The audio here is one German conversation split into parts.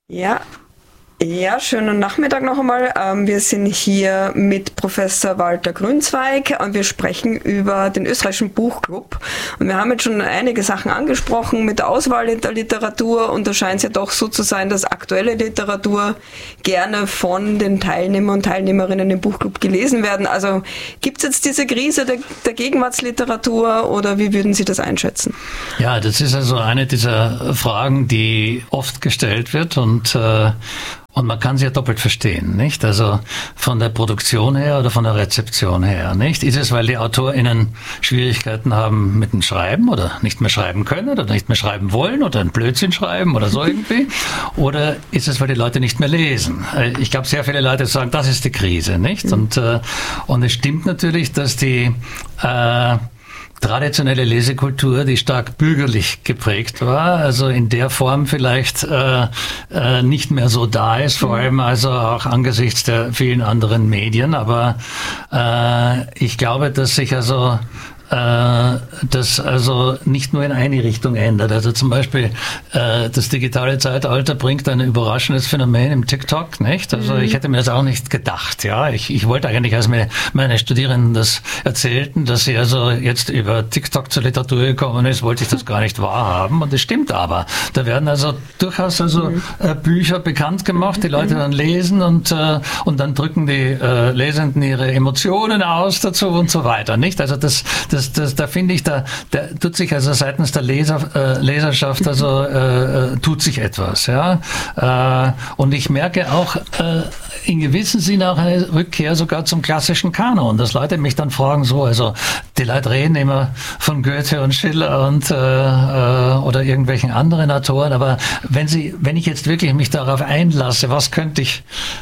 Ja. Ja, schönen Nachmittag noch einmal. Wir sind hier mit Professor Walter Grünzweig und wir sprechen über den österreichischen Buchclub. Und wir haben jetzt schon einige Sachen angesprochen mit der Auswahl der Literatur und da scheint es ja doch so zu sein, dass aktuelle Literatur gerne von den Teilnehmern und Teilnehmerinnen im Buchclub gelesen werden. Also gibt es jetzt diese Krise der Gegenwartsliteratur oder wie würden Sie das einschätzen? Ja, das ist also eine dieser Fragen, die oft gestellt wird und man kann sie ja doppelt verstehen, nicht? Also von der Produktion her oder von der Rezeption her, nicht? Ist es, weil die AutorInnen Schwierigkeiten haben mit dem Schreiben oder nicht mehr schreiben können oder nicht mehr schreiben wollen oder einen Blödsinn schreiben oder so irgendwie? Oder ist es, weil die Leute nicht mehr lesen? Ich glaube, sehr viele Leute sagen, das ist die Krise, nicht? Und es stimmt natürlich, dass die traditionelle Lesekultur, die stark bürgerlich geprägt war, also in der Form vielleicht nicht mehr so da ist, vor allem also auch angesichts der vielen anderen Medien. Aber ich glaube, dass sich also das also nicht nur in eine Richtung ändert. Also zum Beispiel das digitale Zeitalter bringt ein überraschendes Phänomen im TikTok, nicht? Also ich hätte mir das auch nicht gedacht. Ja, ich wollte eigentlich, als mir meine Studierenden das erzählten, dass sie also jetzt über TikTok zur Literatur gekommen ist, wollte ich das gar nicht wahrhaben. Und es stimmt aber. Da werden also durchaus Bücher bekannt gemacht, die Leute dann lesen und dann drücken die Lesenden ihre Emotionen aus dazu und so weiter, nicht? Also da finde ich, da tut sich also seitens der Leserschaft tut sich etwas, ja. Und ich merke auch in gewissem Sinne auch eine Rückkehr sogar zum klassischen Kanon, dass Leute mich dann fragen, also die Leute reden immer von Goethe und Schiller und oder irgendwelchen anderen Autoren, aber wenn ich jetzt wirklich mich darauf einlasse, was könnte ich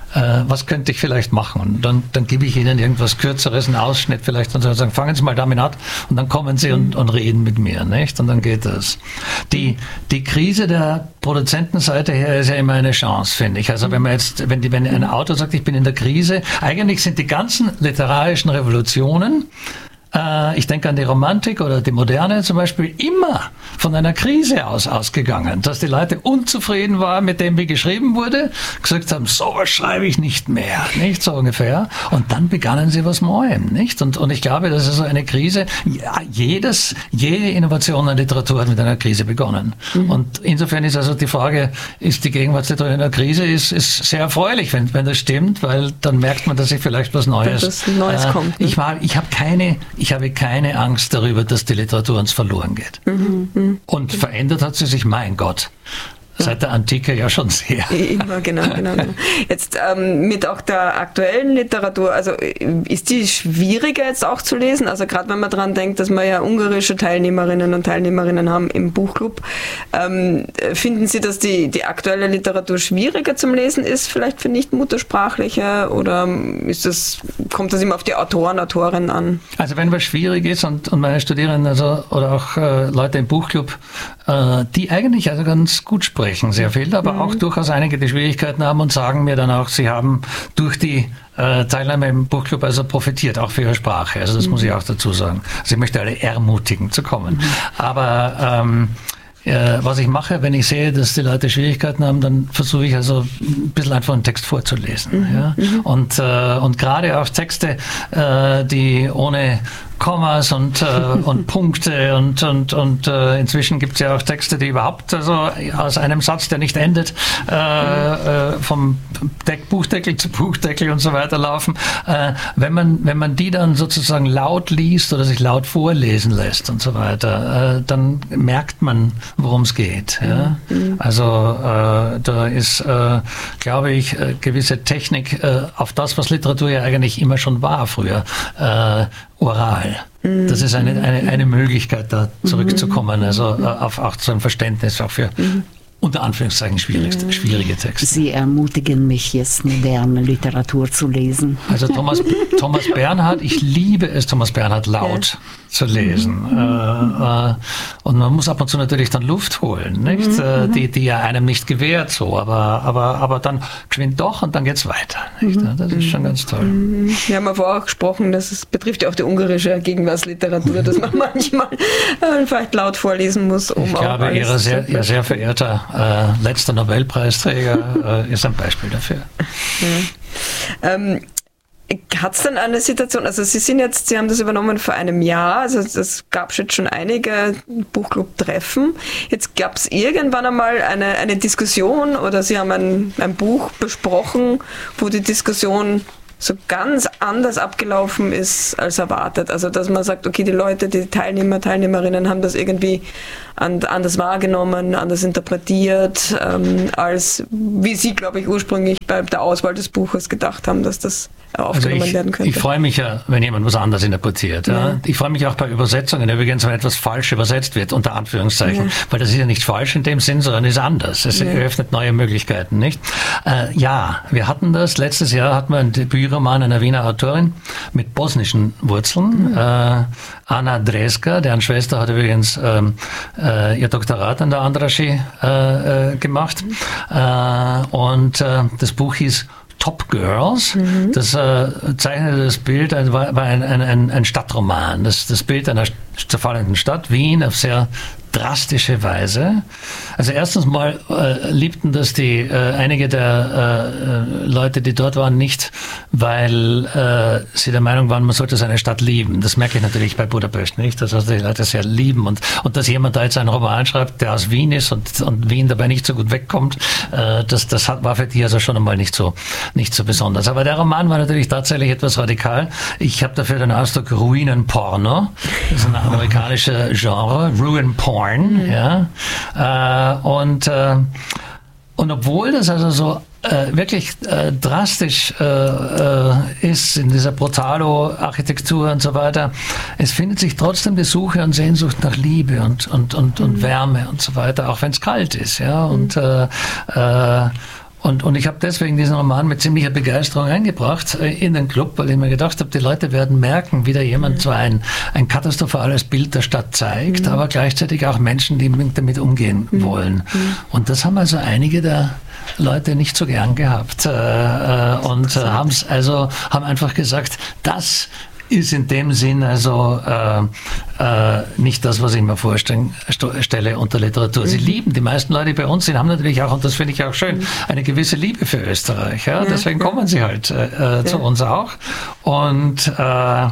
vielleicht machen? Und dann gebe ich Ihnen irgendwas Kürzeres, einen Ausschnitt vielleicht und sagen, fangen Sie mal damit an und dann kommen Sie und reden mit mir, nicht? Und dann geht das. Die Krise der Produzentenseite her ist ja immer eine Chance, finde ich. Also wenn ein Autor sagt, ich bin in der Krise, eigentlich sind die ganzen literarischen Revolutionen, ich denke an die Romantik oder die Moderne zum Beispiel, immer von einer Krise ausgegangen, dass die Leute unzufrieden waren mit dem, wie geschrieben wurde, gesagt haben, sowas schreibe ich nicht mehr, nicht so ungefähr. Und dann begannen sie was Neuem, nicht? Und ich glaube, das ist so eine Krise. Ja, jede Innovation in der Literatur hat mit einer Krise begonnen. Und insofern ist also die Frage, ist die Gegenwartsliteratur in einer Krise, ist sehr erfreulich, wenn das stimmt, weil dann merkt man, dass sich vielleicht was Neues kommt. Ne? Ich habe keine Angst darüber, dass die Literatur uns verloren geht. Und verändert hat sie sich, mein Gott, seit der Antike ja schon sehr. Immer, genau. Jetzt mit auch der aktuellen Literatur, also ist die schwieriger jetzt auch zu lesen? Also gerade wenn man dran denkt, dass wir ja ungarische Teilnehmerinnen und Teilnehmerinnen haben im Buchclub, finden Sie, dass die aktuelle Literatur schwieriger zum Lesen ist, vielleicht für Nicht-Muttersprachliche, oder kommt das immer auf die Autorinnen an? Also wenn was schwierig ist und meine Studierenden oder auch Leute im Buchclub, die eigentlich also ganz gut sprechen, sehr viel, aber auch durchaus einige, die Schwierigkeiten haben und sagen mir dann auch, sie haben durch die Teilnahme im Buchclub also profitiert, auch für ihre Sprache. Also das muss ich auch dazu sagen. Also ich möchte alle ermutigen zu kommen. Aber was ich mache, wenn ich sehe, dass die Leute Schwierigkeiten haben, dann versuche ich also ein bisschen einfach einen Text vorzulesen. Und gerade auch Texte, die ohne Kommas und Punkte und inzwischen gibt es ja auch Texte, die überhaupt aus einem Satz, der nicht endet, vom Buchdeckel zu Buchdeckel und so weiter laufen. Wenn man die dann sozusagen laut liest oder sich laut vorlesen lässt und so weiter, dann merkt man, worum es geht. Ja? Also da ist, glaube ich, gewisse Technik auf das, was Literatur ja eigentlich immer schon war früher, oral. Das ist eine Möglichkeit, da zurückzukommen, also auf auch so ein Verständnis auch für unter Anführungszeichen schwierige Texte. Sie ermutigen mich jetzt, moderne Literatur zu lesen. Also Thomas Bernhard, ich liebe es, Thomas Bernhard laut zu lesen. Und man muss ab und zu natürlich dann Luft holen, nicht? Die ja einem nicht gewährt so, aber dann geschwind doch und dann geht's weiter. Nicht? Das ist schon ganz toll. Wir haben ja vorher auch gesprochen, das betrifft ja auch die ungarische Gegenwartsliteratur, dass man manchmal vielleicht laut vorlesen muss. Ich glaube, Ihr sehr verehrter letzter Nobelpreisträger, ist ein Beispiel dafür. Hat es denn eine Situation, also Sie haben das übernommen vor einem Jahr, also es gab jetzt schon einige Buchclub-Treffen. Jetzt gab es irgendwann einmal eine Diskussion oder Sie haben ein Buch besprochen, wo die Diskussion so ganz anders abgelaufen ist als erwartet. Also dass man sagt, okay, die Leute, die Teilnehmer, Teilnehmerinnen haben das irgendwie anders wahrgenommen, anders interpretiert, als wie Sie, glaube ich, ursprünglich bei der Auswahl des Buches gedacht haben, dass das aufgenommen werden könnte. Ich freue mich ja, wenn jemand was anders interpretiert. Ja. Ich freue mich auch bei Übersetzungen, übrigens, wenn etwas falsch übersetzt wird, unter Anführungszeichen, weil das ist ja nicht falsch in dem Sinn, sondern ist anders. Es eröffnet neue Möglichkeiten, nicht? Wir hatten das. Letztes Jahr hatten wir einen Debütroman einer Wiener Autorin mit bosnischen Wurzeln, Anna Dreska, deren Schwester hat übrigens ihr Doktorat an der Andrassy gemacht. Und das Buch hieß Top Girls, das zeichnete das Bild, war ein Stadtroman, das Bild einer zerfallenden Stadt, Wien, auf sehr drastische Weise. Also erstens mal liebten das einige der Leute, die dort waren, nicht, weil sie der Meinung waren, man sollte seine Stadt lieben. Das merke ich natürlich bei Budapest nicht, dass die Leute sehr lieben und dass jemand da jetzt einen Roman schreibt, der aus Wien ist und Wien dabei nicht so gut wegkommt, das war für die also schon einmal nicht so besonders. Aber der Roman war natürlich tatsächlich etwas radikal. Ich habe dafür den Ausdruck Ruinenporno. Das ist ein amerikanischer Genre, Ruin Porn. Und obwohl das also so wirklich drastisch ist in dieser Brutalo-Architektur und so weiter, es findet sich trotzdem die Suche und Sehnsucht nach Liebe und Wärme und so weiter, auch wenn es kalt ist. Ja? Und ich habe deswegen diesen Roman mit ziemlicher Begeisterung eingebracht in den Club, weil ich mir gedacht habe, die Leute werden merken, wie da jemand zwar ein katastrophales Bild der Stadt zeigt, aber gleichzeitig auch Menschen, die damit umgehen wollen. Und das haben also einige der Leute nicht so gern gehabt und haben einfach gesagt, das ist in dem Sinn also nicht das, was ich mir vorstelle unter Literatur. Sie lieben, die meisten Leute, die bei uns sind, haben natürlich auch, und das finde ich auch schön, eine gewisse Liebe für Österreich. Ja? Deswegen kommen sie halt zu uns auch. Und das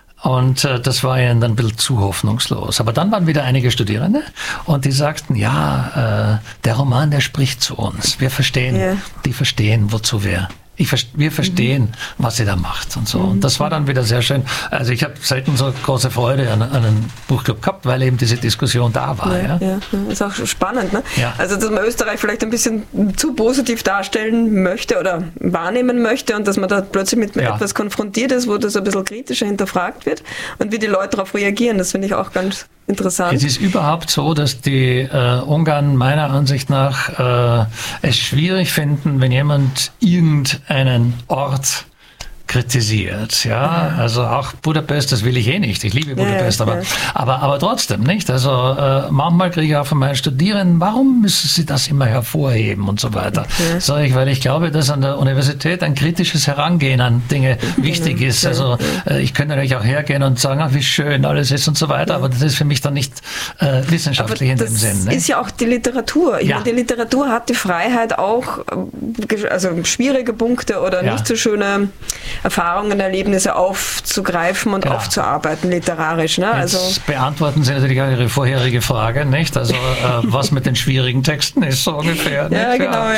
war ihnen dann ein bisschen zu hoffnungslos. Aber dann waren wieder einige Studierende und die sagten, der Roman, der spricht zu uns. Wir verstehen, die verstehen, wozu wir verstehen, was sie da macht und so. Und das war dann wieder sehr schön. Also ich habe selten so große Freude an einem Buchclub gehabt, weil eben diese Diskussion da war. Ja. Ist auch spannend, ne? Ja. Also dass man Österreich vielleicht ein bisschen zu positiv darstellen möchte oder wahrnehmen möchte und dass man da plötzlich mit etwas konfrontiert ist, wo das ein bisschen kritischer hinterfragt wird und wie die Leute darauf reagieren, das finde ich auch ganz interessant. Es ist überhaupt so, dass die Ungarn meiner Ansicht nach es schwierig finden, wenn jemand irgendeinen Ort kritisiert, also auch Budapest, das will ich nicht, ich liebe Budapest, aber trotzdem, nicht, also manchmal kriege ich auch von meinen Studierenden, warum müssen sie das immer hervorheben und so weiter, sage ich, weil ich glaube, dass an der Universität ein kritisches Herangehen an Dinge wichtig ist, also ich könnte natürlich auch hergehen und sagen, ach, wie schön alles ist und so weiter, aber das ist für mich dann nicht wissenschaftlich in dem Sinn. Das ist ja auch die Literatur, ich meine, die Literatur hat die Freiheit auch, also schwierige Punkte oder nicht so schöne Erfahrungen, Erlebnisse aufzugreifen und aufzuarbeiten literarisch. Ne? Jetzt beantworten Sie natürlich auch Ihre vorherige Frage, nicht? Also was mit den schwierigen Texten ist, so ungefähr. Ja, nicht? Genau,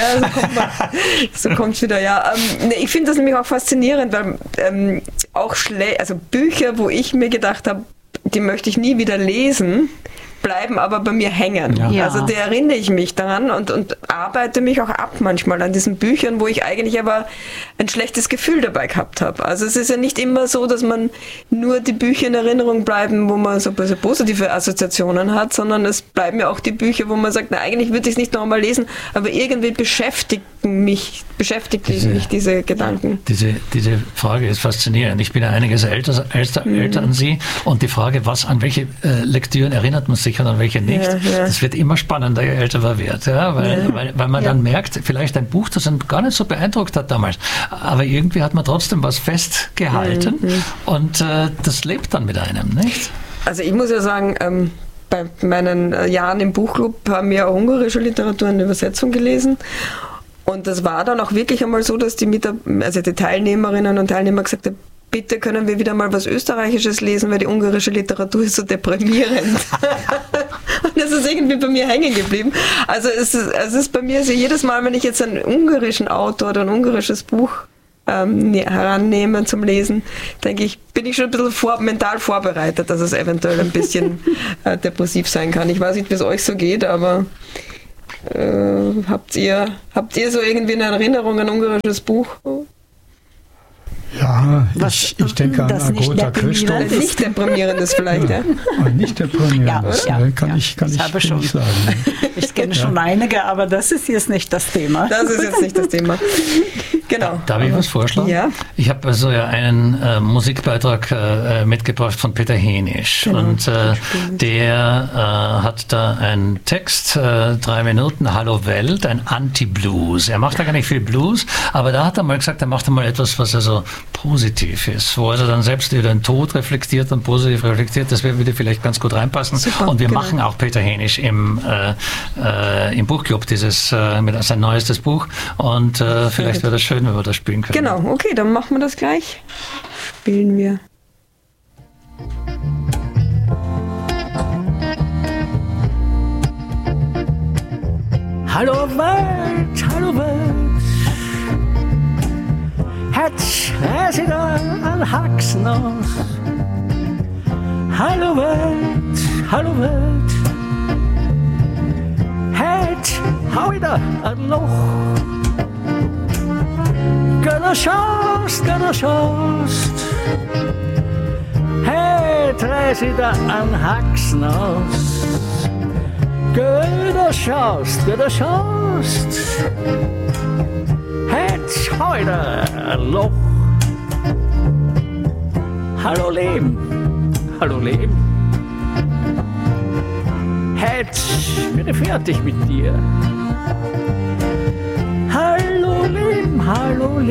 so kommt es wieder. Ich finde das nämlich auch faszinierend, weil auch also Bücher, wo ich mir gedacht habe, die möchte ich nie wieder lesen, bleiben aber bei mir hängen. Ja. Also da erinnere ich mich daran und arbeite mich auch ab manchmal an diesen Büchern, wo ich eigentlich aber ein schlechtes Gefühl dabei gehabt habe. Also es ist ja nicht immer so, dass man nur die Bücher in Erinnerung bleiben, wo man so positive Assoziationen hat, sondern es bleiben ja auch die Bücher, wo man sagt, na eigentlich würde ich es nicht nochmal lesen, aber irgendwie beschäftigt mich diese Gedanken. Diese Frage ist faszinierend. Ich bin ja einiges älter an Sie und die Frage, an welche Lektüren erinnert man sich und an welche nicht, das wird immer spannender, je älter man wird. Ja? Weil man dann merkt, vielleicht ein Buch, das einen gar nicht so beeindruckt hat damals, aber irgendwie hat man trotzdem was festgehalten und das lebt dann mit einem, nicht? Also ich muss ja sagen, bei meinen Jahren im Buchclub haben wir auch ungarische Literatur in Übersetzung gelesen. Und das war dann auch wirklich einmal so, dass die Teilnehmerinnen und Teilnehmer gesagt haben, bitte können wir wieder mal was Österreichisches lesen, weil die ungarische Literatur ist so deprimierend. Und das ist irgendwie bei mir hängen geblieben. Also es ist bei mir so, jedes Mal, wenn ich jetzt einen ungarischen Autor oder ein ungarisches Buch herannehme zum Lesen, denke ich, bin ich schon ein bisschen mental vorbereitet, dass es eventuell ein bisschen depressiv sein kann. Ich weiß nicht, wie es euch so geht, aber habt ihr so irgendwie eine Erinnerung an ein ungarisches Buch? Ja, ich denke an Agota Christoph. Nicht deprimierendes vielleicht, ja? Nicht deprimierendes, kann ich nicht sagen. Ich kenne schon einige, aber das ist jetzt nicht das Thema. Das ist jetzt nicht das Thema. Genau. Darf ich was vorschlagen? Ja. Ich habe also einen Musikbeitrag mitgebracht von Peter Henisch. Genau. Und der hat da einen Text, 3 Minuten, Hallo Welt, ein Anti-Blues. Er macht da gar nicht viel Blues, aber da hat er mal gesagt, er macht einmal etwas, was also positiv ist, wo er dann selbst über den Tod reflektiert und positiv reflektiert. Das würde vielleicht ganz gut reinpassen. Super, und wir machen auch Peter Henisch im Buchclub sein neuestes Buch. Und vielleicht wäre das schön, wenn wir das spielen können. Genau, okay, dann machen wir das gleich. Spielen wir. Hallo Welt, hallo Welt. Het reizen aan Haxnos. Hallo Welt, hallo Welt. Het hou wieder een loch. Genossast. Het reizen aan Haxnos. Genossast. Het heute ein Loch. Hallo Leben. Jetzt bin ich fertig mit dir. Hallo Leben.